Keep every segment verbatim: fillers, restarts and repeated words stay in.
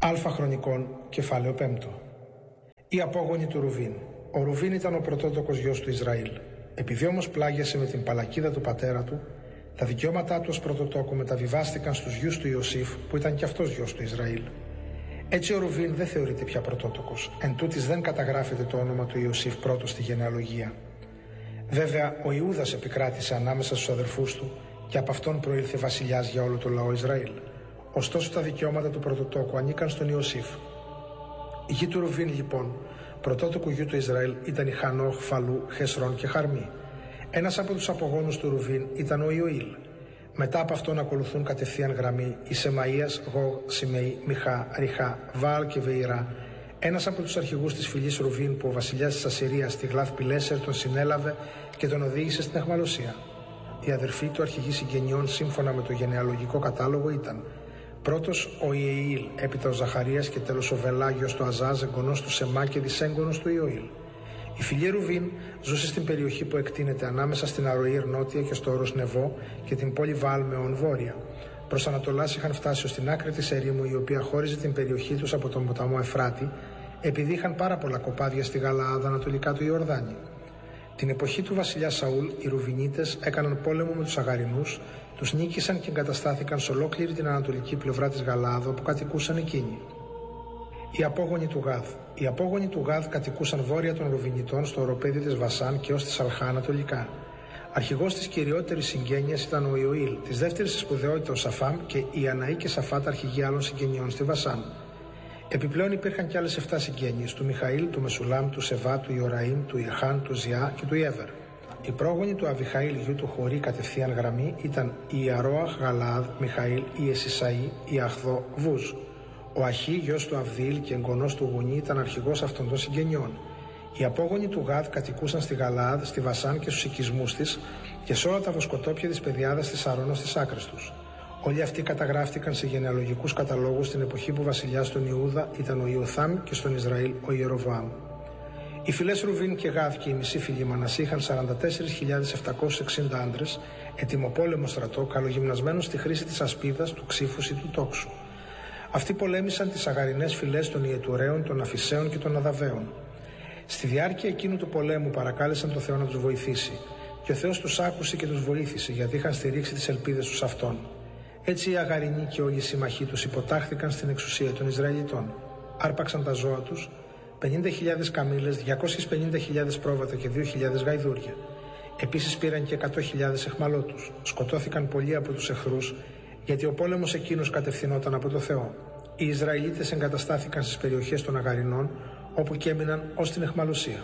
Αλφα Χρονικών, κεφάλαιο πέμπτο. Οι απόγονοι του Ρουβίν. Ο Ρουβίν ήταν ο πρωτότοκος γιος του Ισραήλ. Επειδή όμως πλάγιασε με την παλακίδα του πατέρα του, τα δικαιώματά του ως πρωτοτόκου μεταβιβάστηκαν στους γιους του Ιωσήφ, που ήταν κι αυτός γιος του Ισραήλ. Έτσι ο Ρουβίν δεν θεωρείται πια πρωτότοκος, εν τούτης δεν καταγράφεται το όνομα του Ιωσήφ πρώτο στη γενεαλογία. Βέβαια, ο Ιούδας επικράτησε ανάμεσα στους αδερφούς του και από αυτόν προήλθε βασιλιάς για όλο το λαό Ισραήλ. Ωστόσο, τα δικαιώματα του πρωτοτόκου ανήκαν στον Ιωσήφ. Η γη του Ρουβίν, λοιπόν, πρωτότοκου γιου του Ισραήλ, ήταν η Χανόχ, Φαλού, Χεσρόν και Χαρμί. Ένας από τους απογόνους του Ρουβίν ήταν ο Ιωήλ. Μετά από αυτόν ακολουθούν κατευθείαν γραμμή οι Σεμαΐας, Γογ, Σιμεή, Μιχά, Ριχά, Βαάλ και Βεϊρά. Ένας από τους αρχηγούς της φυλής Ρουβίν, που ο βασιλιάς της Ασσυρίας, Τιγλάθ Πιλέσερ, τον συνέλαβε και τον οδήγησε στην αιχμαλωσία. Οι αδερφοί του αρχηγοί συγγενειών, σύμφωνα με το γενεαλογικό κατάλογο, ήταν πρώτος ο Ιεήλ, έπειτα ο Ζαχαρίας και τέλος ο Βελά, γιος του Αζάζ, εγγονός του Σεμά και δυσέγγονος του Ιωήλ. Η φυλή Ρουβίν ζούσε στην περιοχή που εκτείνεται ανάμεσα στην Αροήρ νότια και στο όρος Νεβό και την πόλη Βαάλ Μεών βόρεια. Προς Ανατολάς είχαν φτάσει ως την άκρη της ερήμου, η οποία χώριζε την περιοχή τους από τον ποταμό Εφράτη, επειδή είχαν πάρα πολλά κοπάδια στη Γαλαάδα ανατολικά του Ιορδάνη. Την εποχή του βασιλιά Σαούλ, οι Ρουβινίτες έκαναν πόλεμο με τους Αγαρινούς, τους νίκησαν και εγκαταστάθηκαν σε ολόκληρη την ανατολική πλευρά της Γαλαάδα, όπου κατοικούσαν εκείνοι. Οι απόγονοι του Γάδ. Οι απόγονοι του Γάδ κατοικούσαν βόρεια των Ρουβινιτών στο οροπέδιο της Βασάν και ως τη Σαλχά ανατολικά. Αρχηγός της κυριότερης συγγένειας ήταν ο Ιωήλ, της δεύτερης σε σπουδαιότητα ο Σαφάμ και οι Αναΐ και Σαφάτ, αρχηγοί άλλων συγγενειών στη Βασάν. Επιπλέον υπήρχαν κι άλλες εφτά συγγένειες, του Μιχαήλ, του Μεσουλάμ, του Σεβά, του Ιωραήμ, του Ιεχάν, του Ζιά και του Ιέβερ. Οι πρόγονοι του Αβιχαήλ, γιου του Χωρί, κατευθείαν γραμμή ήταν η Ιαρόαχ, Γαλαάδ, Μιχαήλ, η Εσισαή, η Αχδό, Βούζ. Ο Αχί, γιος του Αβδίλ και εγγονός του Γουνί, ήταν αρχηγός αυτών των συγγενειών. Οι απόγονοι του Γάδ κατοικούσαν στη Γαλαάδ, στη Βασάν και στους οικισμούς της και σε όλα τα βοσκοτόπια της πεδιάδας της Σαρών στις άκρες τους. Όλοι αυτοί καταγράφτηκαν σε γενεαλογικούς καταλόγους στην εποχή που βασιλιάς στον Ιούδα ήταν ο Ιωθάμ και στον Ισραήλ ο Ιεροβοάμ. Οι φυλές Ρουβίν και Γάδ και η μισή φυλή Μανασσή είχαν σαράντα τέσσερις χιλιάδες επτακόσιους εξήντα άντρες, ετοιμοπόλεμο στρατό, καλογυμνασμένους στη χρήση της ασπίδας, του ξύφους ή του τόξου. Αυτοί πολέμησαν τις αγαρινές φυλές των Ιετουραίων, των Αφισαίων και των Αδαβαίων. Στη διάρκεια εκείνου του πολέμου παρακάλεσαν τον Θεό να τους βοηθήσει, και ο Θεός τους άκουσε και τους βοήθησε, γιατί είχαν στηρίξει τις ελπίδες τους αυτών. Έτσι οι Αγαρινοί και όλοι οι συμμαχοί τους υποτάχθηκαν στην εξουσία των Ισραηλιτών. Άρπαξαν τα ζώα τους, πενήντα χιλιάδες καμήλες, διακόσιες πενήντα χιλιάδες πρόβατα και δύο χιλιάδες γαϊδούρια. Επίσης πήραν και εκατό χιλιάδες αιχμαλώτους. Σκοτώθηκαν πολλοί από τους εχθρούς, γιατί ο πόλεμος εκείνος κατευθυνόταν από το Θεό. Οι Ισραηλίτες εγκαταστάθηκαν στις περιοχές των Αγαρινών, όπου και έμειναν ως την αιχμαλωσία.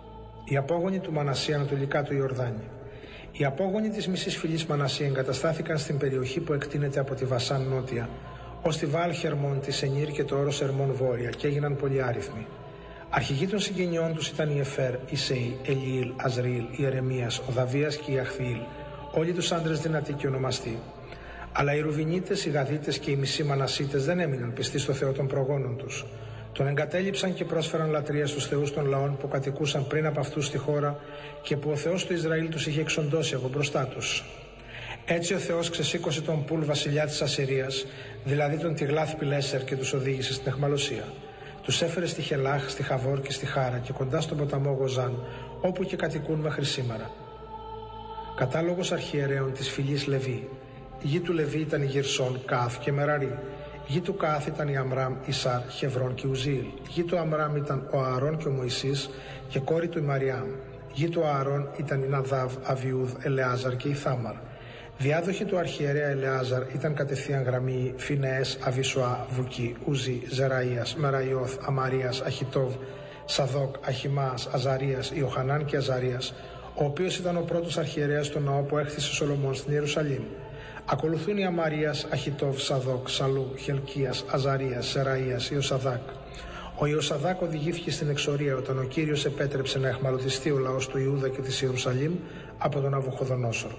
Οι απόγονοι του Μανασσή ανατολικά του Ιορδάνη. Οι απόγονοι της μισής φυλής Μανασσή εγκαταστάθηκαν στην περιοχή που εκτείνεται από τη Βασάν νότια, ως τη Βάλ Χερμόν, τη Σενήρ και το όρος Ερμόν βόρεια, και έγιναν πολυάριθμοι. Αρχηγοί των συγγενειών τους ήταν η Εφέρ, η Σεή, Ελιήλ, Αζριήλ, η Ερεμίας, ο Δαβίας και η Αχθιήλ, όλοι τους άντρες δυνατοί και ονομαστοί. Αλλά οι Ρουβινίτες, οι Γαδίτες και οι μισοί Μανασσίτες δεν έμειναν πιστοί στο Θεό των προγόνων τους. Τον εγκατέλειψαν και πρόσφεραν λατρεία στους θεούς των λαών που κατοικούσαν πριν από αυτούς στη χώρα και που ο Θεός του Ισραήλ τους είχε εξοντώσει από μπροστά τους. Έτσι ο Θεός ξεσήκωσε τον Πουλ, βασιλιά της Ασσυρίας, δηλαδή τον Τιγλάθ Πιλέσερ, και τους οδήγησε στην αιχμαλωσία. Τους έφερε στη Χελάχ, στη Χαβόρ και στη Χάρα και κοντά στον ποταμό Γοζάν, όπου και κατοικούν μέχρι σήμερα. Κατάλογος αρχιερέων της φυλής Λεβί. Η γη του Λεβί ήταν η Γυρσόν, Κάθ και Μεραρή. Η γη του Κάθ ήταν η Αμράμ, Ισάρ, Χευρών και Ουζίλ. Η γη του Αμράμ ήταν ο Ααρών και ο Μωυσής και κόρη του η Μαριάμ. Η γη του Ααρών ήταν η Ναδάβ, Αβιούδ, Ελεάζαρ και η Θάμαρ. Διάδοχοι του αρχιερέα Ελεάζαρ ήταν κατευθείαν γραμμή Φινεές, Αβισουά, Βουκί, Ουζί, Ζεραΐας, Μεραϊώθ, Αμαρίας, Αχιτόβ, Σαδόκ, Αχιμάς, Αζαρίας, Ιωχανάν και Αζαρίας, ο οποίος ήταν ο πρώτος αρχιερέας στον ναό που έχθισε ο Σολομών στην Ιερουσαλήμ. Ακολουθούν οι Αμαρίας, Αχιτόβ, Σαδόκ, Σαλού, Χελκίας, Αζαρίας, Σεραΐας, Ιωσαδάκ. Ο Ιωσαδάκ οδηγήθηκε στην εξορία όταν ο Κύριος επέτρεψε να αιχμαλωτιστεί ο λαός του Ιούδα και της Ιερουσαλήμ από τον Ναβουχοδονόσορο.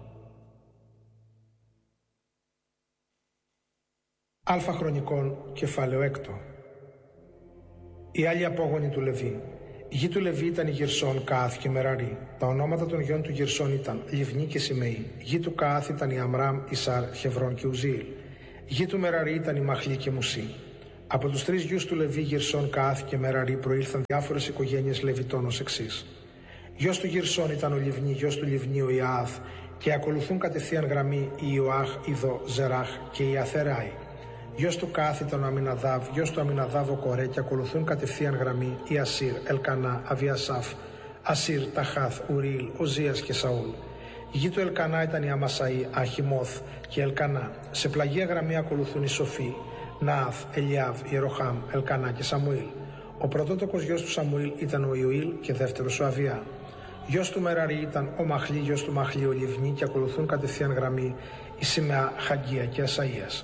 Αλφα Χρονικών, κεφάλαιο έκτο. Οι άλλοι απόγονοι του Λεβί. Η γη του Λεβί ήταν η Γυρσόν, Καάθ και Μεραρή. Τα ονόματα των γιών του Γυρσόν ήταν Λιβνή και Σιμεή. Η γη του Καάθ ήταν η Αμράμ, Ισάρ, Χευρών και Ουζίλ. Η γη του Μεραρή ήταν η Μαχλή και Μουσή. Από τους τρεις γιους του Λεβί, Γερσών, Καάθ και Μεραρί, προήλθαν διάφορες οικογένειες Λεβιτών ως εξής. Γιος του Γερσών ήταν ο Λιβνί, γιος του Λιβνί ο Ιαάθ, και ακολουθούν κατευθείαν γραμμή η Ιωάχ, Ιδο, Ζεράχ και η Αθεράη. Γιος του Καάθ ήταν ο Αμιναδάβ, γιος του Αμιναδάβ ο Κορέ, και ακολουθούν κατευθείαν γραμμή η Ασύρ, Ελκανά, Αβιασάφ, Ασύρ, Ταχάθ, Ουρίλ, Οζίας και Σαούλ. Η γη του Ελκανά ήταν η Αμασαή, Αχιμόθ και Ελκανά. Σε πλαγία γραμμή ακολουθούν οι Σοφοί, Ναάθ, Ελιάβ, Ιεροχάμ, Ελκανά και Σαμουήλ. Ο πρωτότοκος γιος του Σαμουήλ ήταν ο Ιωήλ και δεύτερος ο Αβιά. Γιος του Μεραρί ήταν ο Μαχλή, γιος του Μαχλή ο Λιβνί, και ακολουθούν κατευθείαν γραμμή η Σιμεά, Χαγκία και Ασαΐας.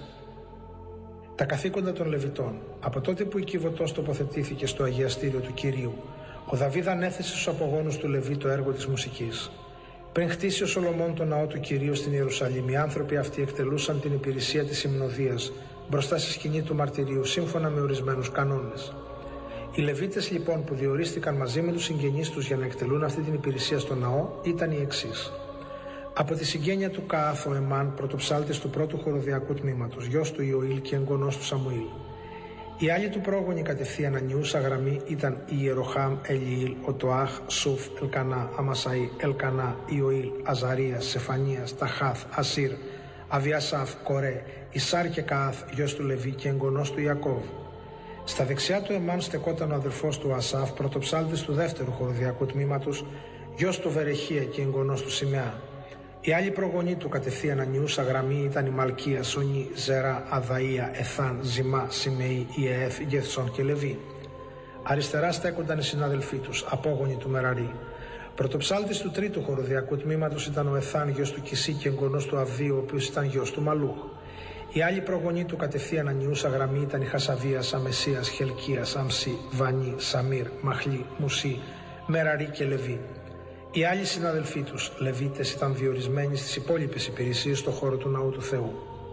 Τα καθήκοντα των Λεβιτών. Από τότε που η Κιβωτός τοποθετήθηκε στο αγιαστήριο του Κυρίου, ο Δαβίδ ανέθεσε στους απογόνους του Λεβί το έργο της μουσικής. Πριν χτίσει ο Σολομών τον ναό του Κυρίου στην Ιερουσαλήμ, οι άνθρωποι αυτοί εκτελούσαν την υπηρεσία της υμνοδίας μπροστά στη σκηνή του μαρτυρίου, σύμφωνα με ορισμένους κανόνες. Οι Λεβίτες λοιπόν που διορίστηκαν μαζί με τους συγγενείς τους για να εκτελούν αυτή την υπηρεσία στο ναό ήταν οι εξής. Από τη συγγένεια του Καάθ ο Εμάν, πρωτοψάλτης του πρώτου χοροδιακού τμήματος, γιος του Ιωήλ και εγγονός του Σαμουήλ. Οι άλλοι του πρόγονοι κατευθείαν ανιούσα γραμμή ήταν η Ιεροχάμ, Ελιήλ, ο Τοάχ, Σουφ, Ελκανά, Αμασαή, Ελκανά, Ιωήλ, Αζαρίας, Σεφανίας, Ταχάθ, Ασύρ, Αβιασάφ, Κορέ, Ισάρ και Καάθ, γιος του Λεβί και εγγονός του Ιακώβ. Στα δεξιά του Εμάν στεκόταν ο αδερφός του Ασάφ, πρωτοψάλτης του δεύτερου χοροδιακού τμήματος, γιος του Βερεχία και εγγονός του Σιμεά. Οι άλλοι προγονεί του κατευθείαν ανιούσα γραμμή ήταν η Μαλκία, Σονή, Ζερά, Αδαΐα, Εθάν, Ζημά, Σιμεή, Ιεέφ, Γεθσόν και Λεβί. Αριστερά στέκονταν οι συνάδελφοί τους, απόγονοι του Μεραρί. Πρωτοψάλτης του τρίτου χοροδιακού τμήματος ήταν ο Εθάν, γιος του Κισί και εγγονός του Αβδίου, ο οποίος ήταν γιος του Μαλούχ. Οι άλλοι προγονεί του κατευθείαν ανιούσα γραμμή ήταν η Χασαβίας, Αμεσίας, Χελκίας, Αμσί, Βανί, Σαμίρ, Μαχλή, Μουσί, Μεραρί και Λεβί. Οι άλλοι συναδελφοί τους, Λεβίτες, ήταν διορισμένοι στις υπόλοιπες υπηρεσίες στον χώρο του Ναού του Θεού.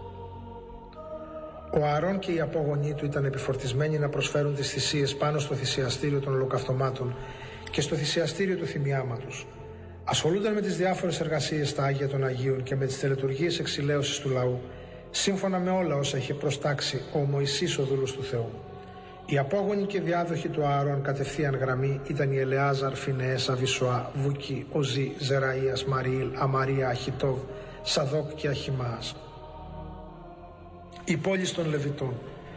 Ο Ααρών και οι απόγονοί του ήταν επιφορτισμένοι να προσφέρουν τις θυσίες πάνω στο θυσιαστήριο των ολοκαυτωμάτων και στο θυσιαστήριο του θυμιάματος. Ασχολούνταν με τις διάφορες εργασίες στα Άγια των Αγίων και με τις τελετουργίες εξηλαίωσης του λαού, σύμφωνα με όλα όσα είχε προστάξει ο Μωυσής ο δούλος του Θεού. Οι απόγονοι και διάδοχοι του Ααρών κατευθείαν γραμμή ήταν οι Ελεάζαρ, Φινεές, Αβισουά, Βουκί, Οζή, Ζεραΐας, Μαριήλ, Αμαρία, Αχιτόβ, Σαδόκ και Αχιμάς. Οι πόλεις των Λεβιτών.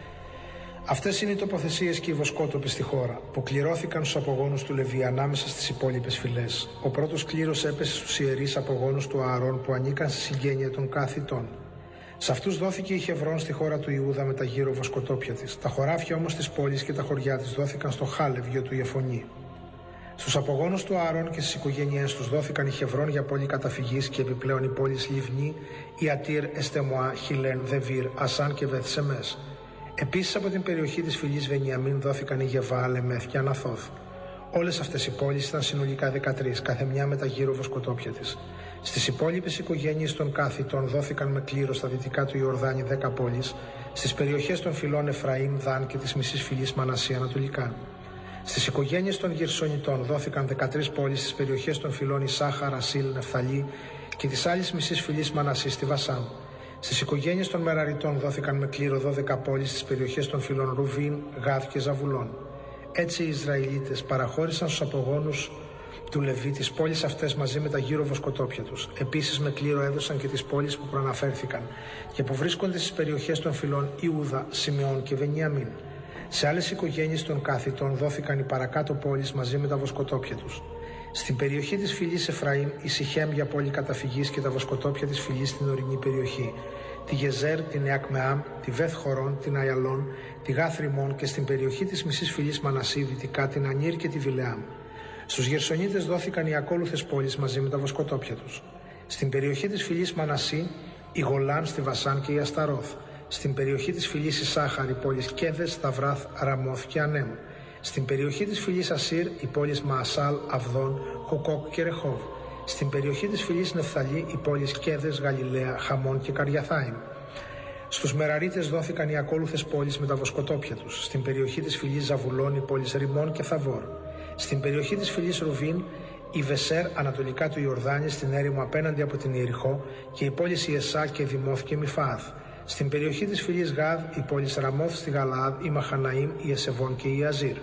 Αυτές είναι οι τοποθεσίες και οι βοσκότοποι στη χώρα, που κληρώθηκαν στους απογόνους του Λεβί ανάμεσα στις υπόλοιπες φυλές. Ο πρώτος κλήρος έπεσε στους ιερείς απογόνους του Ααρών που ανήκαν στη συγγένεια των Κααθιτών. Σε αυτούς δόθηκε η Χεβρών στη χώρα του Ιούδα με τα γύρω βοσκοτόπια της. Τα χωράφια όμως της πόλης και τα χωριά της δόθηκαν στο Χάλευ, γιο του Ιεφωνή. Στους απογόνους του Ααρών και στις οικογένειές τους δόθηκαν η Χεβρών για πόλη καταφυγής και επιπλέον οι πόλεις Λιβνί, Ιατήρ, Εστεμοά, Χιλέν, Δεβίρ, Ασάν και Βεθσεμές. Επίσης από την περιοχή της φυλής Βενιαμίν δόθηκαν η Γεβά, Λεμέθ και Αναθώθ. Όλες αυτές οι πόλεις ήταν συνολικά δεκατρείς, κάθε μια με τα γύρω βοσκοτόπια της. Στις υπόλοιπες οικογένειες των Κααθιτών δόθηκαν με κλήρο στα δυτικά του Ιορδάνη δέκα πόλεις, στις περιοχές των φυλών Εφραήμ, Δάν και της μισής φυλής Μανασσή ανατολικά. Στις οικογένειες των Γερσονιτών δόθηκαν δεκατρείς πόλεις στις περιοχές των φυλών Ισάχαρ, Ασίλ, Νεφθαλή και της άλλης μισής φυλής Μανασσή στη Βασάν. Στις οικογένειες των Μεραριτών δόθηκαν με κλήρο δώδεκα πόλεις στις περιοχές των φυλών Ρουβίν, Γάδ και Ζαβουλών. Έτσι οι Ισραηλίτες παραχώρησαν στους απογόνους του Λεβί τις πόλεις αυτές μαζί με τα γύρω βοσκοτόπια τους. Επίσης με κλήρο έδωσαν και τις πόλεις που προαναφέρθηκαν και που βρίσκονται στις περιοχές των φυλών Ιούδα, Σιμεών και Βενιαμίν. Σε άλλες οικογένειες των Κααθιτών δόθηκαν οι παρακάτω πόλεις μαζί με τα βοσκοτόπια τους. Στην περιοχή της φυλής Εφραήμ, η Σιχέμ για πόλη καταφυγής και τα βοσκοτόπια της φυλής στην ορεινή περιοχή, τη Γεζέρ, την Εακμεάμ, τη Βεθ Χορών, την Αιαλών, τη Γάθ Ριμών και στην περιοχή της μισής φυλής Μανασσή δυτικά την Ανήρ και τη Βιλεάμ. Στους Γερσονίτες δόθηκαν οι ακόλουθες πόλεις μαζί με τα βοσκοτόπια τους. Στην περιοχή της φυλής Μανασσή, η Γολάν στη Βασάν και η Ασταρόθ. Στην περιοχή της φυλής Ισάχαρ, οι πόλεις Κέδες, Σταυράθ, Ραμόθ και Ανέμ. Στην περιοχή της φυλής Ασύρ, οι πόλεις Μαασάλ, Αυδών, Χουκόκ και Ρεχόβ. Στην περιοχή της φυλής Νεφθαλή, οι πόλεις Κέδες, Γαλιλαία, Χαμών και Καριαθάιμ. Στους Μεραρίτες δόθηκαν οι ακόλουθες πόλεις με τα βοσκοτόπια τους. Στην περιοχή της φυλής Ζαβουλών, οι πόλεις Ριμών και Θαβόρ. Στην περιοχή της φυλής Ρουβίν, η Βεσέρ ανατολικά του Ιορδάνη στην έρημο απέναντι από την Ιεριχώ και οι πόλεις Ιεσά και Δημόθ και Μιφάθ. Στην περιοχή της φυλής Γάδ, η πόλης Ραμόθ στη Γαλαάδ, η Μαχαναήμ, η Εσεβών και η Αζήρ.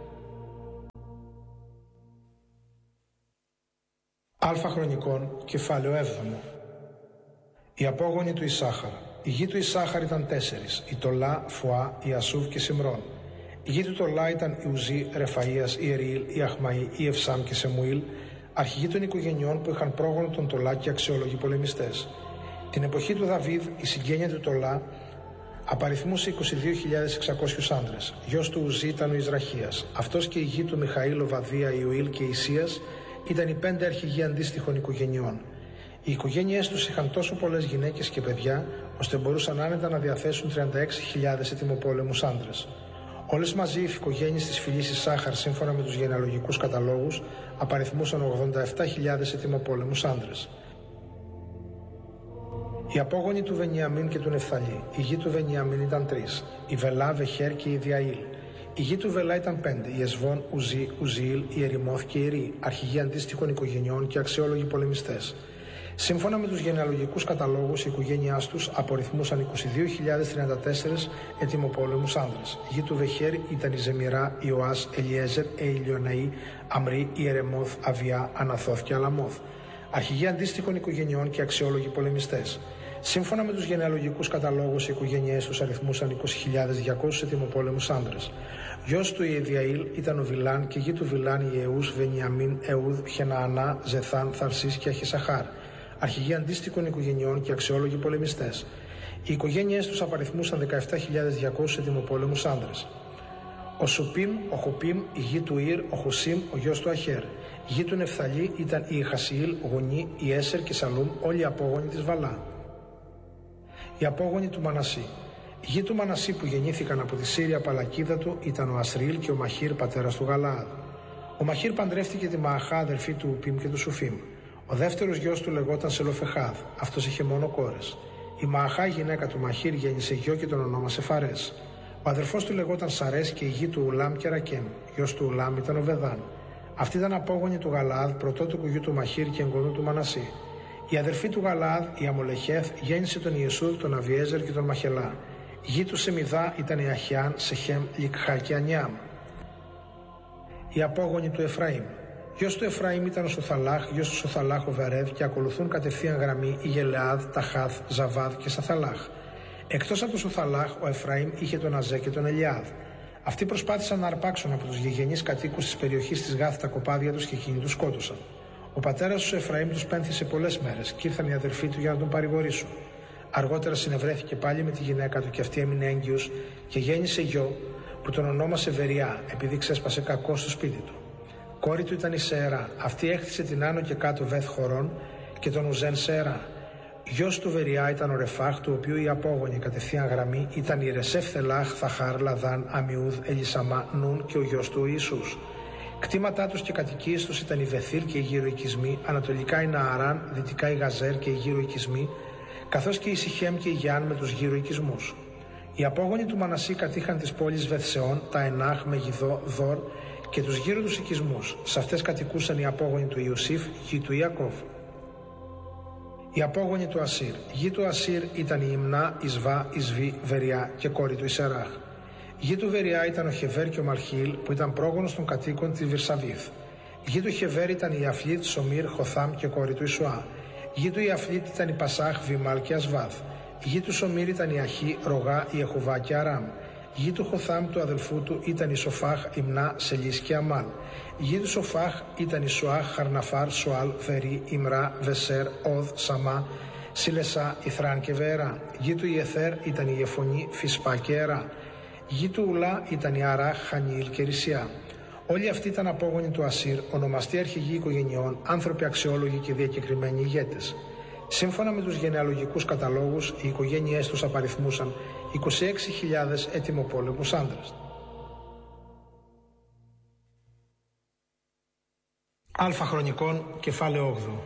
Αλφα Χρονικών, κεφάλαιο έβδομο. Η απόγονοι του Ισάχαρ. Η γη του Ισάχαρ ήταν τέσσερις, η Τολά, Φουά, η Ασούβ και Σιμρών. Η γη του Τολά ήταν η Ουζή, Ρεφαΐας, η Εριήλ, η Αχμαή, η Ευσάμ και Σεμουήλ, αρχηγοί των οικογενειών που είχαν πρόγονο τον Τολά και αξιόλογοι πολεμιστές. Την εποχή του Δαβίδ, η συγγένεια του Τολά απαριθμούσε είκοσι δύο χιλιάδες εξακόσιους άντρες. Γιος του Ουζή ήταν ο Ισραχίας. Αυτός και η γη του Μιχαήλ, Οβαδία, Ιουήλ και Ισίας ήταν οι πέντε αρχηγοί αντίστοιχων οικογενειών. Οι οικογένειές τους είχαν τόσο πολλές γυναίκες και παιδιά, ώστε μπορούσαν άνετα να διαθέσουν τριάντα έξι χιλιάδες ετοιμοπόλεμους άντρες. Όλες μαζί οι οικογένειες της φυλής Ισάχαρ, σύμφωνα με τους γενεαλογικούς καταλόγους, απαριθμούσαν ογδόντα επτά χιλιάδες ετοιμοπόλεμους άντρες. Οι απόγονοι του Βενιαμίν και του Νεφθαλή. Η γη του Βενιαμίν ήταν τρεις, η Βελά, Βεχέρ και η Διαήλ. Η γη του Βελά ήταν πέντε, η Εσβών, Ουζή, Ουζιήλ, η Ερημόθ και η Ρή, αρχηγοί αντίστοιχων οικογενειών και αξιόλογοι πολεμιστές. Σύμφωνα με τους γενεαλογικούς καταλόγους, οι οικογένειάς τους απορριθμούσαν είκοσι δύο χιλιάδες τριάντα τέσσερις ετοιμοπόλεμους άνδρες. Η γη του Βεχέρ ήταν η Ζεμιρά, η Οάς, Ελιέζερ, Ελιοναή, Αμρή, η Ερεμόθ, Αβιά, Αναθόθ και Αλαμόθ. Αρχηγοί αντίστοιχων οικογενειών και αξιόλογοι πολεμιστές. Σύμφωνα με τους γενεαλογικούς καταλόγους, οι οικογένειές τους αριθμούσαν είκοσι χιλιάδες διακόσιους ετοιμοπόλεμους άνδρες. Γιος του Ιεδιαήλ ήταν ο Βιλάν και γη του Βιλάν η Εούς, Βενιαμίν, Εούδ, Χεναανά, Ζεθάν, Θαρσής και Αχισαχάρ. Αρχηγοί αντίστοιχων οικογενειών και αξιόλογοι πολεμιστές. Οι οικογένειές τους απαριθμούσαν δεκαεπτά χιλιάδες διακόσιους ετοιμοπόλεμους άνδρες. Ο Σουπίμ, ο Χουπίμ, η γη του Ήρ, ο Χουσίμ, ο γιος του Αχέρ. Η γη του Νεφθαλή ήταν η Χασιήλ, Γονή, η Έσερ και Σαλούμ, όλοι οι απόγονοι της Βαλά. Οι απόγονοι του Μανασί. Η γη του Μανασί που γεννήθηκαν από τη Σύρια παλακίδα του ήταν ο Ασρίλ και ο Μαχίρ, πατέρας του Γαλαάδ. Ο Μαχίρ παντρεύτηκε τη Μααχά, αδερφή του Ουπίμ και του Σουφίμ. Ο δεύτερος γιος του λεγόταν Σελοφεχάδ. Αυτός είχε μόνο κόρες. Η Μααχά, γυναίκα του Μαχίρ, γέννησε γιο και τον ονόμασε Φαρές. Ο αδερφός του λεγόταν Σαρές και η γη του Ουλάμ και Ρακέμ. Γιος του Ουλάμ ήταν ο Βεδάν. Αυτή ήταν απόγονη του Γαλαάδ, πρωτότοκου γιου του Μαχίρ και εγγονού του Μανασί. Η αδερφή του Γαλαάδ, η Αμολεχέθ, γέννησε τον Ιεσούδ, τον Αβιέζερ και τον Μαχελά. Η γη του Σεμιδά ήταν η Αχιάν, Σεχέμ, Λικχά και Ανιάμ. Η απόγονη του Εφραήμ. Γιος του Εφραήμ ήταν ο Σοθαλάχ, γιος του Σοθαλάχ ο Βερέδ και ακολουθούν κατευθείαν γραμμή η Γελεάδ, Ταχάθ, Ζαβάδ και Σαθαλάχ. Εκτός από τον Σοθαλάχ, ο Εφραήμ είχε τον Αζέ και τον Ελιάδ. Αυτοί προσπάθησαν να αρπάξουν από τους γηγενείς κατοίκους της περιοχής της Γάθ τα κοπάδια τους και εκείνοι τους σκότωσαν. Ο πατέρας του Εφραήμ τους πένθησε πολλές μέρες και ήρθαν οι αδερφοί του για να τον παρηγορήσουν. Αργότερα συνευρέθηκε πάλι με τη γυναίκα του και αυτή έμεινε έγκυος και γέννησε γιο που τον ονόμασε Βεριά επειδή ξέσπασε κακό στο σπίτι του. Κόρη του ήταν η Σεερά. Αυτή έχτισε την άνω και κάτω Βεθ Χορών και τον Ουζέν Σεερά. Γιος του Βεριά ήταν ο Ρεφάχ, του οποίου η απόγονη κατευθείαν γραμμή ήταν η Ρεσέφ Θελάχ, Θαχάρ, Λαδάν, Αμιούδ, Ελισαμά, Νουν και ο γιος του Ιησούς. Κτήματά τους και κατοικίες τους ήταν η Βεθύρ και οι γύρω οικισμοί, ανατολικά η Νααράν, δυτικά η Γαζέρ και οι γύρω οικισμοί, καθώς και η Σιχέμ και η Γιάν με τους γύρω οικισμούς. Οι απόγονοι του Μανασί κατήχαν τις πόλεις Βεθσεών, τα Ενάχ, Μεγιδό, Δόρ και τους γύρω τους οικισμούς. Σε αυτές κατοικούσαν οι απόγονοι του Ιωσήφ, γη του Ιακώβ. Οι απόγονοι του Ασύρ. Η γη του Ασύρ ήταν η Ιμνά, Ισβά, Ισβή, Βεριά και κόρη του Ισεράχ. Η γη του Βεριά ήταν ο Χεβέρ και ο Μαλχίλ που ήταν πρόγονος των κατοίκων της Βυρσαβίθ. Η γη του Χεβέρ ήταν η Ιαφλίτ, Σομίρ, Χοθάμ και κόρη του Ισουά. Η γη του Ιαφλίτ ήταν η Πασάχ, Βιμάλ και Ασβάθ. Η γη του Σομίρ ήταν η Αχή, Ρογά, η Εχουβά και Αράμ. Η γη του Χοθάμ του αδελφού του ήταν η Σοφάχ, Ιμνά, Σελής και Αμάλ. Η γη του Σοφάχ ήταν η Σουάχ, Χαρναφάρ, Σουάλ, Βερί, Ιμρά, Βεσέρ, Οδ, Σαμά, Σιλεσά, Ιθράν και Βερά. Η γη του Ιεθέρ ήταν η Ιεφωνή, Φισπά και Ερά. Η γη του Ουλά ήταν η Αράχ, Χανιήλ και Ρισιά. Όλοι αυτοί ήταν απόγονοι του Ασύρ, ονομαστοί αρχηγοί οικογενειών, άνθρωποι αξιόλογοι και διακεκριμένοι ηγέτες. Σύμφωνα με τους γενεαλογικούς καταλόγους, οι οικογένειές τους απαριθμούσαν είκοσι έξι χιλιάδες ετοιμοπόλεμους άντρες. Αλφα Χρονικών, κεφάλαιο όγδοο.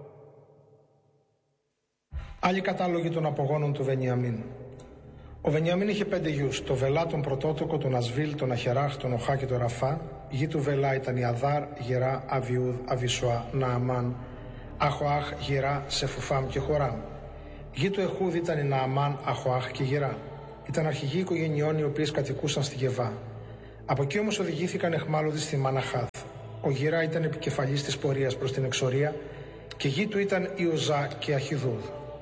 Άλλοι κατάλογοι των απογόνων του Βενιαμίν. Ο Βενιαμίν είχε πέντε γιους, το Βελά, τον πρωτότοκο, τον Ασβίλ, τον Αχεράχ, τον Οχά και τον Ραφά. Η γη του Βελά ήταν η Αδάρ, Γερά, Αβιούδ, Αβισουά, Νααμάν, Αχοάχ, Γερά, Σεφουφάμ και Χοράμ. Γη του Εχούδ ήταν η Νααμάν, Αχοάχ και Γυρά. Ήταν αρχηγοί οικογενειών οι οποίες κατοικούσαν στη Γεβά. Από εκεί όμως οδηγήθηκαν εχμάλωτοι στη Μαναχάθ. Ο Γυρά ήταν επικεφαλής της πορείας προς την εξορία και γη του ήταν η Οζά και Αχιδούδ.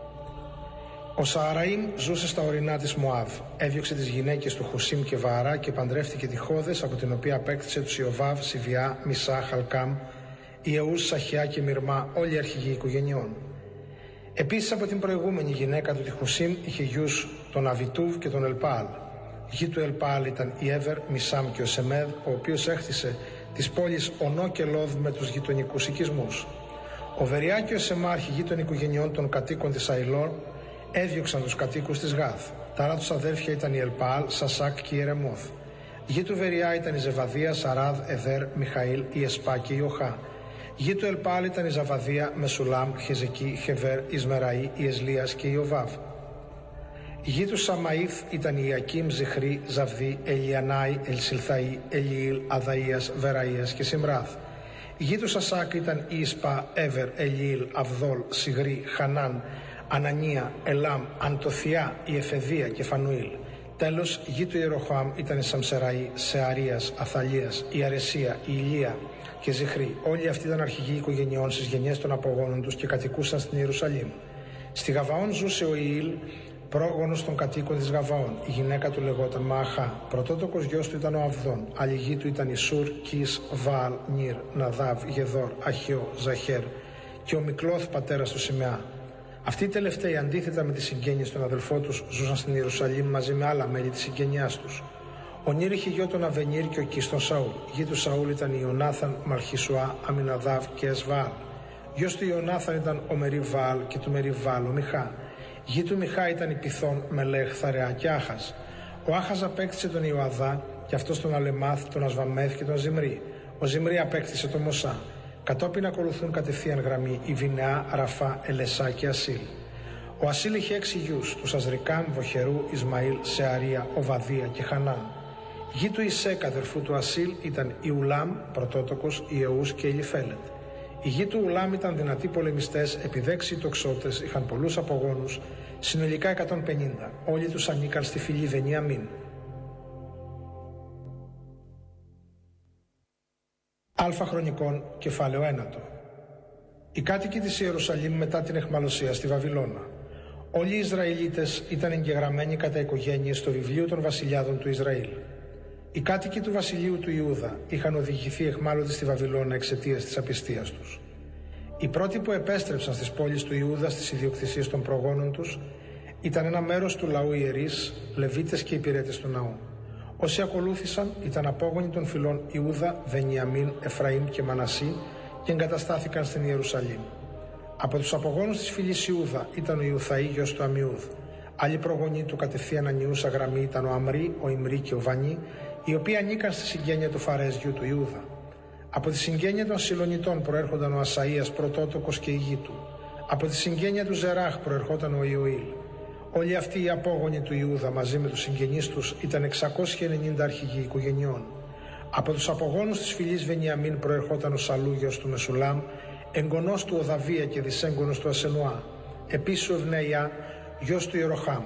Ο Σααραήμ ζούσε στα ορεινά της Μωάβ. Έδιωξε τις γυναίκες του Χουσίμ και Βααρά και παντρεύτηκε τη Χώδες, από την οποία απέκτησε τους Ιωβάβ, Σιβιά, Μισά, Χαλκάμ, Ιεούς, Σαχιά και Μυρμά, όλοι οι αρχηγοί οικογενειών. Επίσης από την προηγούμενη γυναίκα του τη Χουσίμ είχε γιους τον Αβιτούβ και τον Ελπάλ. Γη του Ελπάλ ήταν η Εύερ, Μισάμ και ο Σεμέδ, ο οποίος έχτισε τις πόλεις Ονό και Λόδ με τους γειτονικούς οικισμούς. Ο Βεριά και ο Σεμά, αρχηγοί των οικογενειών των κατοίκων της Αηλών, έδιωξαν τους κατοίκους της Γάθ. Τα άλλα τους αδέρφια ήταν η Ελπάλ, Σασάκ και η Ερεμόθ. Γη του Βεριά ήταν η Ζεβαδία, Σαράδ, Εδέρ, Μιχαήλ, η Εσπά και η Οχά. Γη του Ελπάλ ήταν η Ζαβαδία, Μεσουλάμ, Χεζεκί, Χεβέρ, Ισμεραή, η Εσλίας και η Ιωβάβ. Γη του Σαμαήθ ήταν η Ιακίμ, Ζιχρή, Ζαβδί, Ελιανάη, Ελσιλθαή, Ελιήλ, Αδαΐας, Βεραΐας και Σιμράθ. Γη του Σασάκ ήταν η Ισπά, Εύερ, Ελιήλ, Αβδόλ, Σιγρή, Χανάν, Ανανία, Ελάμ, Αντοθιά, η Εφεδία και Φανουήλ. Τέλος, γη του Ιεροχάμ ήταν η Σαμσεραή, Σεαρίας, Αθαλίας, η Αρεσία, η Ηλία και Ζιχρή. Όλοι αυτοί ήταν αρχηγοί οικογενειών στις γενιές των απογόνων τους και κατοικούσαν στην Ιερουσαλήμ. Στη Γαβαών ζούσε ο Ιήλ, πρόγονος των κατοίκων της Γαβαών. Η γυναίκα του λεγόταν Μααχά. Πρωτότοκος γιος του ήταν ο Αβδόν. Άλλη γη του ήταν η Σουρ, Κις, Βαάλ, Νίρ, Ναδάβ, Γεδόρ, Αχιό, Ζαχέρ και ο Μικλώθ πατέρας του Σιμεά. Αυτοί οι τελευταίοι, αντίθετα με τις συγγένειες των αδελφών τους, ζούσαν στην Ιερουσαλήμ μαζί με άλλα μέλη της συγγενειάς τους. Ο Νίρ είχε γιο τον Αβενίρ και ο Κις τον Σαούλ. Γη του Σαούλ ήταν η Ιωνάθαν, Μαλχισουά, Αμιναδάβ και Εσβαάλ. Γιος του Ιωνάθαν ήταν ο Μεριβάλ και του Μεριβάλ ο Μιχά. Γη του Μιχά ήταν η Πιθών, Μελέχ, Θαρεά και Άχας. Ο Άχας απέκτησε τον Ιωαδά και αυτός τον Αλεμάθ, τον Ασβαμέθ και τον Ζιμρί. Ο Ζιμρί απέκτησε τον Μωσά. Κατόπιν ακολουθούν κατευθείαν γραμμή η Βινεά, Ραφά, Ελεσά και Ασίλ. Ο Ασίλ είχε έξι γιους, τους Αζρικάμ, Βοχερού, Ισμαήλ, Σεαρία, Οβαδία και Χανάν. Γη του Ισέκ, αδερφού του Ασίλ, ήταν η Ουλάμ, πρωτότοκος, η Ιεούς και η Λιφέλετ. Η γη του Ουλάμ ήταν δυνατοί πολεμιστές, επιδέξιοι τοξότες, είχαν πολλούς απογόνους, συνολικά εκατόν πενήντα. Όλοι τους ανήκαν στη φυλή Βενιαμίν. Αλφα Χρονικών, κεφάλαιο ένατο. Οι κάτοικοι της Ιερουσαλήμ μετά την αιχμαλωσία στη Βαβυλώνα. Όλοι οι Ισραηλίτες ήταν εγγεγραμμένοι κατά οικογένειες στο βιβλίο των βασιλιάδων του Ισραήλ. Οι κάτοικοι του βασιλείου του Ιούδα είχαν οδηγηθεί αιχμάλωτοι στη Βαβυλώνα εξαιτίας της απιστίας τους. Οι πρώτοι που επέστρεψαν στις πόλεις του Ιούδα στις ιδιοκτησίες των προγόνων τους ήταν ένα μέρος του λαού ιερείς, Λεβίτες και υπηρέτες του ναού. Όσοι ακολούθησαν ήταν απόγονοι των φυλών Ιούδα, Βενιαμίν, Εφραήμ και Μανασί και εγκαταστάθηκαν στην Ιερουσαλήμ. Από τους απογόνους της φυλής Ιούδα ήταν ο Ιουθαή γιος του Αμιούδ. Άλλοι προγονεί του κατευθείαν ανιούσα γραμμή ήταν ο Αμρί, ο Ιμρί και ο Βανί, οι οποίοι ανήκαν στη συγγένεια του Φαρές γιου του Ιούδα. Από τη συγγένεια των Σιλονιτών προέρχονταν ο Ασαΐας πρωτότοκος και η γη του. Από τη συγγένεια του Ζεράχ προερχόταν ο Ιωήλ. Όλοι αυτοί οι απόγονοι του Ιούδα μαζί με τους συγγενείς τους ήταν εξακόσιοι ενενήντα αρχηγοί οικογενειών. Από τους απογόνους της φυλής Βενιαμίν προερχόταν ο Σαλού γιος του Μεσουλάμ, εγγονός του Οδαβία και δυσέγγονος του Ασενουά. Επίσης ο Ευνεϊά γιος του Ιεροχάμ,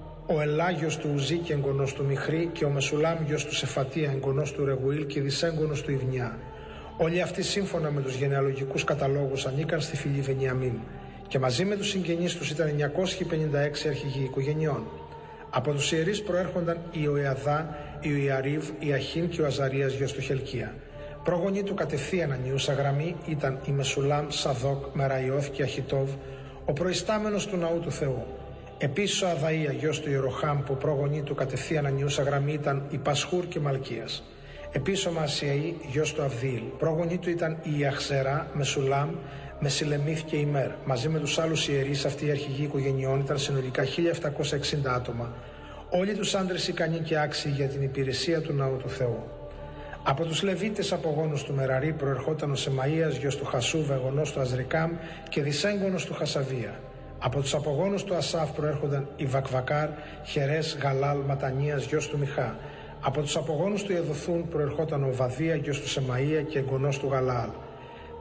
ο Ελά γιος του Ουζί και εγγονός του Μιχρή και ο Μεσουλάμ γιος του Σεφατία εγγονός του Ρεγουήλ και δυσέγγονος του Ιβνιά. Όλοι αυτοί σύμφωνα με τους γενεαλογικούς καταλόγους ανήκαν στη φυλή Βενιαμίν και μαζί με τους συγγενείς τους ήταν εννιακόσιοι πενήντα έξι αρχηγοί οικογενειών. Από τους ιερείς προέρχονταν η Ιωιαδά, η Ιαρίβ, η Αχίν και ο Αζαρίας γιος του Χελκία. Πρόγονοι του κατευθείαν ανιούσα γραμμή ήταν η Μεσουλάμ, Σαδόκ, Μεραϊώθ και Αχιτόβ, ο προϊστάμενος του ναού του Θεού. Επίσης ο Αδαΐα γιος του Ιεροχάμ, που πρόγονοι του κατευθείαν ανιούσα γραμμή ήταν η Πασχούρ και Μαλκίας. Επίσης ο Μασιαή γιος του Αβδίηλ, πρόγονοι του ήταν η Ιαχσερά, Μεσουλάμ, Μεσιλεμίθ και Ημέρ. Μαζί με τους άλλους ιερείς, αυτοί οι αρχηγοί οικογενειών ήταν συνολικά χίλια επτακόσια εξήντα άτομα, όλοι τους άντρες ικανοί και άξιοι για την υπηρεσία του ναού του Θεού. Από τους Λεβίτες απογόνους του Μεραρή προερχόταν ο Σεμαΐας γιος του Χασούβ, εγγονός του Αζρικάμ και δυσέγγονος του Χασαβία. Από τους απογόνους του Ασάφ προέρχονταν η Βακβακάρ, Χερές, Γαλάλ, Ματανίας γιος του Μιχά. Από τους απογόνους του Εδωθούν προερχόταν ο Βαδία γιος του Σεμαΐα και εγγονός του Γαλάλ.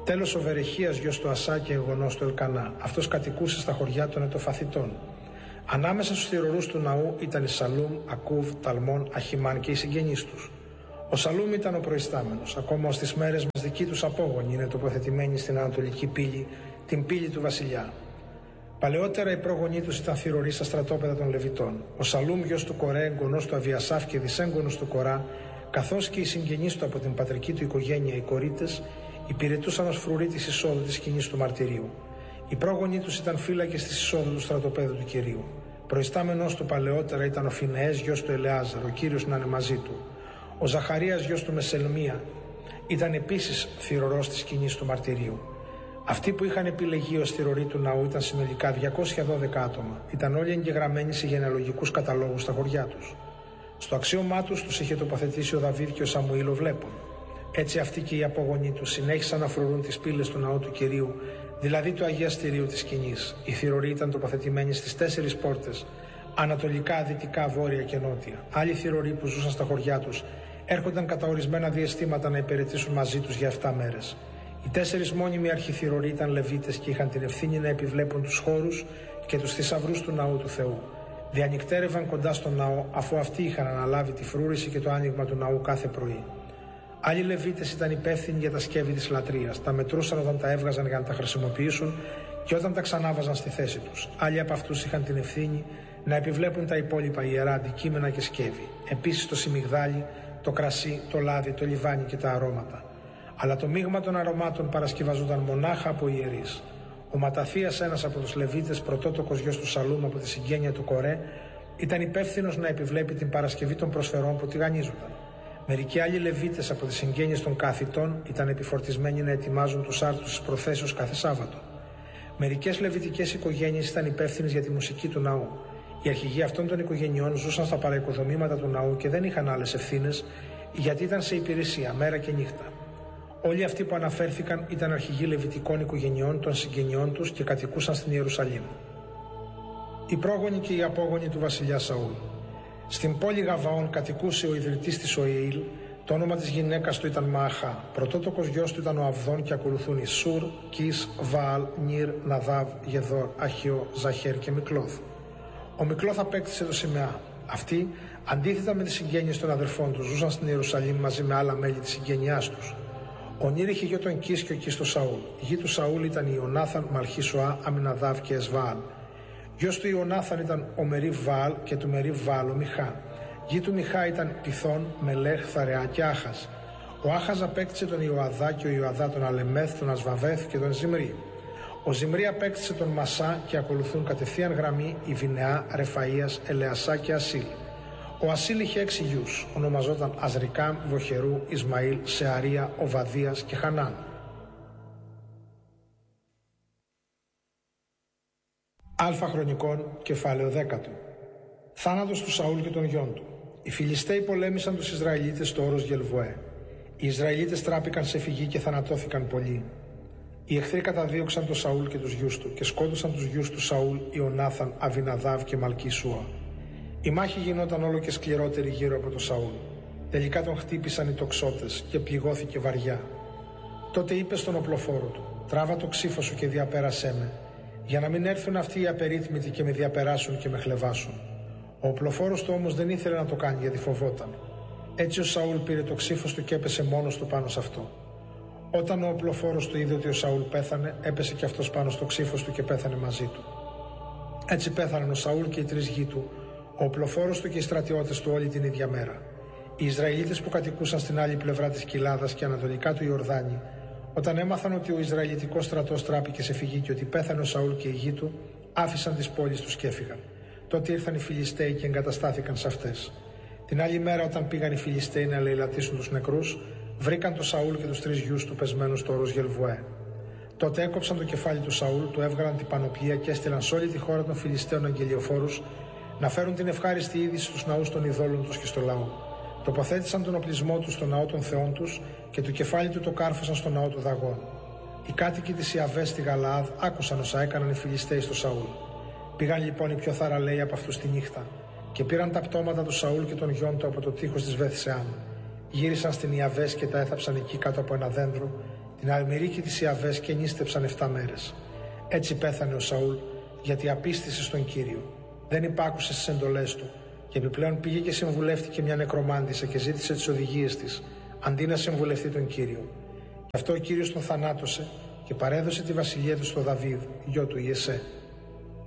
Τέλος ο Βερεχίας γιος του Ασά και εγγονός του Ελκανά. Αυτός κατοικούσε στα χωριά των Ετοφαθητών. Ανάμεσα στους θυρωρούς του ναού ήταν οι Σαλούμ, Ακούβ, Ταλμών, Αχιμάν και οι συγγενείς τους. Ο Σαλούμ ήταν ο προϊστάμενος. Ακόμα ως τις μέρες μας δικοί τους απόγονοι είναι τοποθετημένοι στην ανατολική πύλη, την πύλη του βασιλιά. Παλαιότερα οι πρόγονοί τους ήταν θυρωροί στα στρατόπεδα των Λεβιτών. Ο Σαλούμ γιος του Κορέ, εγγονός του Αβιασάφ και δυσέγγονος του Κορά, καθώς και οι συγγενείς του από την πατρική του οικογένεια, οι κορίτες, υπηρετούσαν ως φρουροί της εισόδου της σκηνής του μαρτυρίου. Οι πρόγονοί τους ήταν φύλακες της εισόδου του στρατοπέδου του Κυρίου. Προϊστάμενος του παλαιότερα ήταν ο Φινεές γιος του Ελεάζαρ, ο Κύριος να είναι μαζί του. Ο Ζαχαρίας γιος του Μεσελμία ήταν επίσης θυρωρός της σκηνής του μαρτυρίου. Αυτοί που είχαν επιλεγεί ως θυρωροί του ναού ήταν συνολικά διακόσια δώδεκα άτομα. Ήταν όλοι εγγεγραμμένοι σε γενεαλογικούς καταλόγους στα χωριά τους. Στο αξίωμά τους τους είχε τοποθετήσει ο Δαβίδ και ο Σαμουήλ ο Βλέπων. Έτσι αυτοί και οι απογονοί τους συνέχισαν να φρουρούν τις πύλες του ναού του Κυρίου, δηλαδή του αγιαστηρίου της σκηνής. Οι θυρωροί ήταν τοποθετημένοι στις τέσσερις πόρτες, ανατολικά, δυτικά, βόρεια και νότια. Άλλοι θυρωροί που ζούσαν στα χωριά τους έρχονταν κατά ορισμένα διαστήματα να υπηρετήσουν μαζί τους για επτά μέρες. Οι τέσσερις μόνιμοι αρχιθυρωροί ήταν Λεβίτες και είχαν την ευθύνη να επιβλέπουν τους χώρους και τους θησαυρούς του ναού του Θεού. Διανυκτέρευαν κοντά στον ναό, αφού αυτοί είχαν αναλάβει τη φρούρηση και το άνοιγμα του ναού κάθε πρωί. Άλλοι Λεβίτες ήταν υπεύθυνοι για τα σκεύη της λατρείας. Τα μετρούσαν όταν τα έβγαζαν για να τα χρησιμοποιήσουν και όταν τα ξανάβαζαν στη θέση τους. Άλλοι από αυτούς είχαν την ευθύνη να επιβλέπουν τα υπόλοιπα ιερά αντικείμενα και σκεύη. Επίσης το σιμιγδάλι, το κρασί, το λάδι, το λιβάνι και τα αρώματα. Αλλά το μείγμα των αρωμάτων παρασκευαζόταν μονάχα από ιερείς. Ο Ματαθίας, ένας από τους Λεβίτες, πρωτότοκος γιος του Σαλούμ από τη συγγένεια του Κορέ, ήταν υπεύθυνος να επιβλέπει την παρασκευή των προσφερών που τηγανίζονταν. Μερικοί άλλοι Λεβίτες από τις συγγένειες των Κάθητων ήταν επιφορτισμένοι να ετοιμάζουν τους άρτους της προθέσεως κάθε Σάββατο. Μερικές λεβιτικές οικογένειες ήταν υπεύθυνες για τη μουσική του ναού. Οι αρχηγοί αυτών των οικογενειών ζούσαν στα παραοικοδομήματα του ναού και δεν είχαν άλλες ευθύνες, γιατί ήταν σε υπηρεσία μέρα και νύχτα. Όλοι αυτοί που αναφέρθηκαν ήταν αρχηγοί λεβιτικών οικογενειών των συγγενειών τους και κατοικούσαν στην Ιερουσαλήμ. Οι πρόγονοι και οι απόγονοι του βασιλιά Σαούλ. Στην πόλη Γαβαών κατοικούσε ο ιδρυτής της Οηήλ, το όνομα της γυναίκας του ήταν Μααχά. Πρωτότοκος γιος του ήταν ο Αβδών και ακολουθούν οι Σουρ, Κις, Βαάλ, Νίρ, Ναδάβ, Γεδόρ, Αχιό, Ζαχέρ και Μικλόθ. Ο Μικλόθ απέκτησε το Σιμεά. Αυτοί, αντίθετα με τις συγγένειες των αδερφών τους, ζούσαν στην Ιερουσαλήμ μαζί με άλλα μέλη της συγγένειάς τους. Ο Νίρ είχε γιο τον Κις και ο Κις τον Σαούλ. Γη του Σαούλ ήταν η Ιωνάθαν, Μαλχίσοα, Αμιναδάβ και Εσβαάλ. Γιος του Ιωνάθαν ήταν ο Μερίβ Βαάλ και του Μερίβ Βαάλ ο Μιχά. Γη του Μιχά ήταν Πιθών, Μελέχ, Θαρεά και Άχας. Ο Άχας απέκτησε τον Ιωαδά και ο Ιωαδά τον Αλεμέθ, τον Ασβαβέθ και τον Ζιμρί. Ο Ζιμρί απέκτησε τον Μασά και ακολουθούν κατευθείαν γραμμή η Βινεά, Ρεφαΐας, Ελεασά και Ασίλ. Ο Ασίλ είχε έξι γιους, ονομαζόταν Αζρικάμ, Βοχερού, Ισμαήλ, Σεαρία, Οβαδίας και Χανάν. Αλφα Χρονικών, κεφάλαιο δέκατο. Θάνατος του Σαούλ και των γιών του. Οι Φιλιστέοι πολέμησαν τους Ισραηλίτες στο όρος Γελβοέ. Οι Ισραηλίτες τράπηκαν σε φυγή και θανατώθηκαν πολλοί. Οι εχθροί καταδίωξαν τον Σαούλ και τους γιους του και σκότωσαν τους γιους του Σαούλ, Ιωνάθαν, Αβιναδάβ και Μαλκίσουα. Η μάχη γινόταν όλο και σκληρότερη γύρω από τον Σαούλ. Τελικά τον χτύπησαν οι τοξότες και πληγώθηκε βαριά. Τότε είπε στον οπλοφόρο του: «Τράβα το ξύφο σου και διαπέρασέ με, για να μην έρθουν αυτοί οι απερίθμητοι και με διαπεράσουν και με χλεβάσουν». Ο οπλοφόρος του όμως δεν ήθελε να το κάνει γιατί φοβόταν. Έτσι ο Σαούλ πήρε το ξύφος του και έπεσε μόνος του πάνω σε αυτό. Όταν ο οπλοφόρος του είδε ότι ο Σαούλ πέθανε, έπεσε και αυτός πάνω στο ξύφος του και πέθανε μαζί του. Έτσι πέθαναν ο Σαούλ και οι τρεις γη του, ο οπλοφόρος του και οι στρατιώτες του όλη την ίδια μέρα. Οι Ισραηλίτες που κατοικούσαν στην άλλη πλευρά της Κοιλάδας και ανατολικά του Ιορδάνη, όταν έμαθαν ότι ο Ισραηλιτικός στρατός τράπηκε σε φυγή και ότι πέθανε ο Σαούλ και οι γη του, άφησαν τις πόλεις τους και έφυγαν. Τότε ήρθαν οι Φιλιστέοι και εγκαταστάθηκαν σε αυτές. Την άλλη μέρα, όταν πήγαν οι Φιλιστέοι να ελεηλατήσουν τους νεκρούς, βρήκαν τον Σαούλ και τους τρεις γιους του πεσμένους στο όρος Γελβοέ. Τότε έκοψαν το κεφάλι του Σαούλ, του έβγαλαν την πανοπλία και έστειλαν σε όλη τη χώρα των Φιλιστέων αγγελιοφόρους να φέρουν την ευχάριστη είδηση στους ναούς των ειδόλων τους και στο λαό. Τοποθέτησαν τον οπλισμό τους στο ναό των θεών τους και το κεφάλι του το κάρφωσαν στο ναό του Δαγών. Οι κάτοικοι της Ιαβές στη Γαλαάδ άκουσαν όσα έκαναν οι Φιλιστέοι στο Σαούλ. Πήγαν λοιπόν οι πιο θαραλέοι από αυτούς τη νύχτα και πήραν τα πτώματα του Σαούλ και των γιών του από το τείχος της Βεθσεάμ. Γύρισαν στην Ιαβές και τα έθαψαν εκεί κάτω από ένα δέντρο την Αλμυρίκη της Ιαβές και νίστεψαν εφτά μέρες. Έτσι πέθανε ο Σαούλ, γιατί απίστησε στον Κύριο. Δεν υπάκουσε στις εντολές του, και επιπλέον πήγε και συμβουλεύτηκε μια νεκρομάντισσα και ζήτησε τις οδηγίες της, αντί να συμβουλευτεί τον Κύριο. Γι' αυτό ο Κύριος τον θανάτωσε και παρέδωσε τη βασιλεία του στο Δαβίδ, γιο του Ιεσέ.